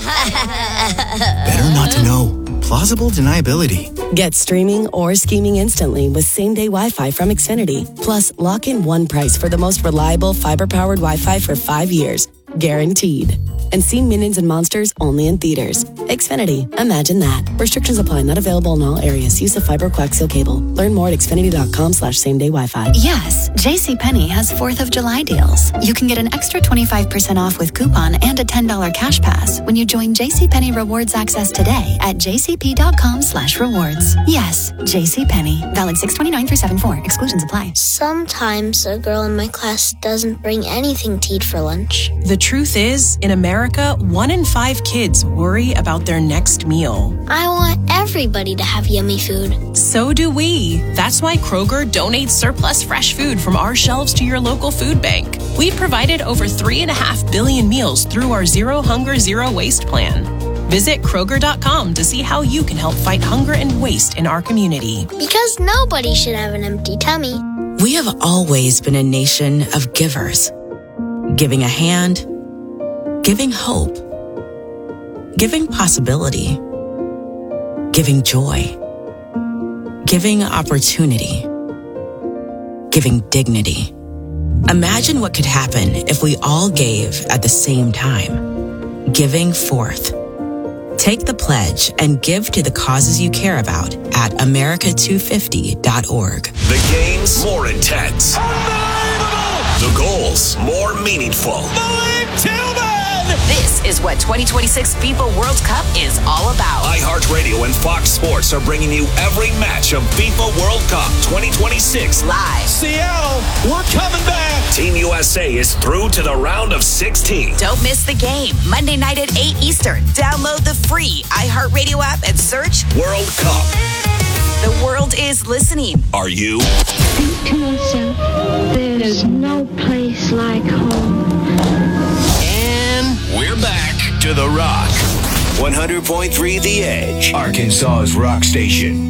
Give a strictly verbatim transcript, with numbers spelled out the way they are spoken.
Better not to know. Plausible deniability. Get streaming or scheming instantly with same-day Wi-Fi from Xfinity. Plus, lock in one price for the most reliable fiber-powered Wi-Fi for five years. Guaranteed. And see Minions and Monsters only in theaters. Xfinity. Imagine that. Restrictions apply. Not available in all areas. Use of fiber coaxial cable. Learn more at xfinity.com slash same-day Wi-Fi. Yes, JCPenney has fourth of July deals. You can get an extra twenty-five percent off with coupon and a ten dollars cash pass when you join JCPenney Rewards Access today at jcp.com slash rewards. Yes, JCPenney. Valid six twenty-nine through seven four. Exclusions apply. Sometimes a girl in my class doesn't bring anything to eat for lunch. The truth is, in America, one in five kids worry about their next meal. I want everybody to have yummy food. So do we. That's why Kroger donates surplus fresh food from our shelves to your local food bank. We've provided over three and a half billion meals through our Zero Hunger, Zero Waste plan. Visit Kroger dot com to see how you can help fight hunger and waste in our community. Because nobody should have an empty tummy. We have always been a nation of givers. Giving a hand, giving hope, giving possibility, giving joy, giving opportunity, giving dignity. Imagine what could happen if we all gave at the same time. Giving forth. Take the pledge and give to the causes you care about at america two fifty dot org. The games more intense. The goals more meaningful. Malik Tillman! This is what twenty twenty-six FIFA World Cup is all about. iHeartRadio and Fox Sports are bringing you every match of FIFA World Cup twenty twenty-six live. Seattle, we're coming back. Team U S A is through to the round of sixteen. Don't miss the game. Monday night at eight Eastern. Download the free iHeartRadio app and search World Cup. The world is listening. Are you? Think to myself, there's no place like home. And we're back to The Rock. one hundred point three The Edge, Arkansas's rock station.